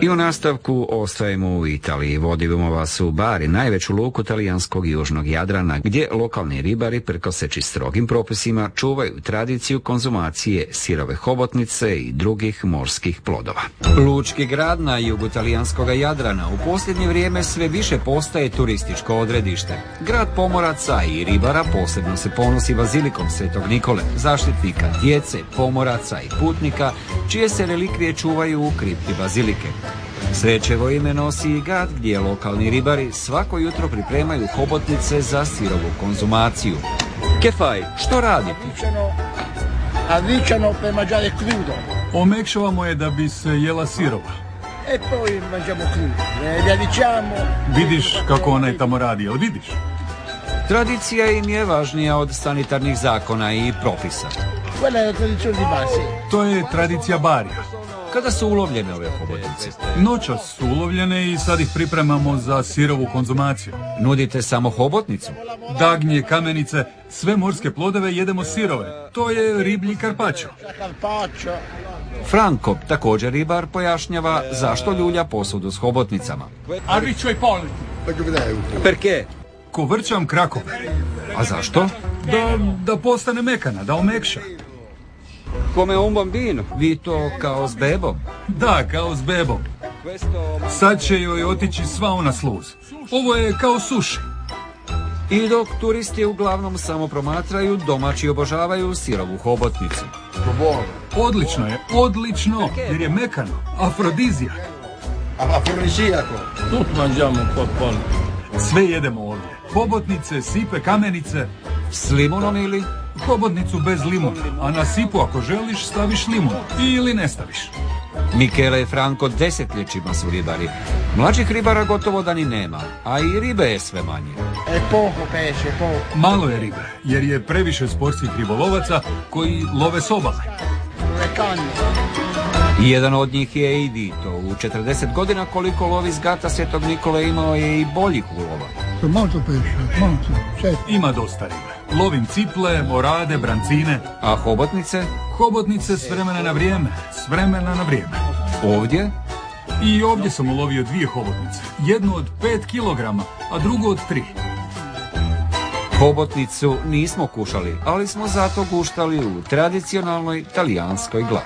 I u nastavku ostajemo u Italiji. Vodimo vas u Bari, najveću luku talijanskog južnog Jadrana, gdje lokalni ribari, prkoseći strogim propisima, čuvaju tradiciju konzumacije sirove hobotnice i drugih morskih plodova. Lučki grad na jugu talijanskog Jadrana u posljednje vrijeme sve više postaje turističko odredište. Grad pomoraca i ribara posebno se ponosi bazilikom Svetog Nikole, zaštitnika djece, pomoraca i putnika, čije se relikvije čuvaju u kripti bazilike. Srećevo ime nosi i grad gdje lokalni ribari svako jutro pripremaju hobotnice za sirovu konzumaciju. Kefaj, što radite? Avvicciano per mangiare crudo. Omekšavamo je da bi se jela sirova. E poi mangiamo crudo. Le avvicciamo. Vidiš kako onaj tamo radi, jel vidiš? Tradicija im je važnija od sanitarnih zakona i propisa. Quella è la tradizione di base. To je tradicija Barija. Kada su ulovljene ove hobotnice? Noćas su ulovljene i sad ih pripremamo za sirovu konzumaciju. Nudite samo hobotnicu? Dagnje, kamenice, sve morske plodove jedemo sirove. To je riblji karpačo. Franko, također ribar, pojašnjava zašto ljulja posudu s hobotnicama. Arriccio ai politi. Perché? Ko vrčam krakove. A zašto? Da postane mekana, da omekša. Come un bambino. Vi to kao s bebom? Da, kao s bebom. Sad će joj otići sva ona sluz. Ovo je kao suši. I dok turisti uglavnom samo promatraju, domaći obožavaju sirovu hobotnicu. Odlično je, odlično, jer je mekano, afrodizijak. Tutto mangiamo qua poi. Sve jedemo ovdje. Hobotnice, sipe, kamenice. S limunom ili? Hobotnicu bez limuna, a na sipu ako želiš staviš limun ili ne staviš. Michele i Franko desetljećima su ribari. Mlađih ribara gotovo da ni nema, a i ribe je sve manje. È poco pesce, poco. Malo je ribe, jer je previše sportskih ribolovaca koji love s obale. Le canne. Jedan od njih je i Vito. U 40 godina koliko lovi s gata Svetog Nikole imao je i boljih ulova. Molto pesce, molto. Certo. Ima dosta ribe. Lovim ciple, morade, brancine. A hobotnice? Hobotnice s vremena na vrijeme, s vremena na vrijeme. Ovdje? I ovdje sam ulovio 2 hobotnice. Jednu od 5 kilograma, a drugu od 3. Hobotnicu nismo kušali, ali smo zato guštali u tradicionalnoj talijanskoj glazbi.